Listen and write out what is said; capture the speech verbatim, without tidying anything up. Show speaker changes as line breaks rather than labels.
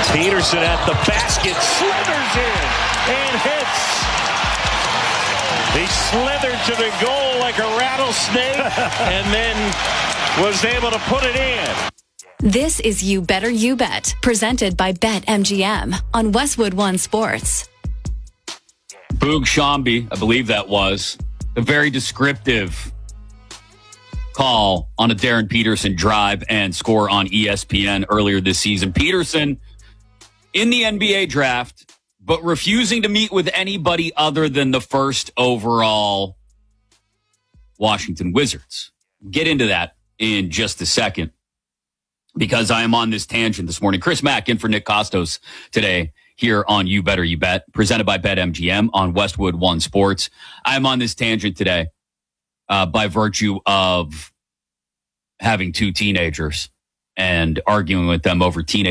Peterson at the basket, slithers in and hits. He slithered to the goal like a rattlesnake and then was able to put it in.
This is You Better You Bet, presented by BetMGM on Westwood One Sports.
Boog Shambi, I believe that was a very descriptive call on a Darren Peterson drive and score on E S P N earlier this season. Peterson in the N B A draft, but refusing to meet with anybody other than the first overall Washington Wizards. Get into that in just a second, because I am on this tangent this morning. Chris Mack in for Nick Costos today here on You Better You Bet, presented by BetMGM on Westwood One Sports. I'm on this tangent today uh, by virtue of having two teenagers and arguing with them over teenage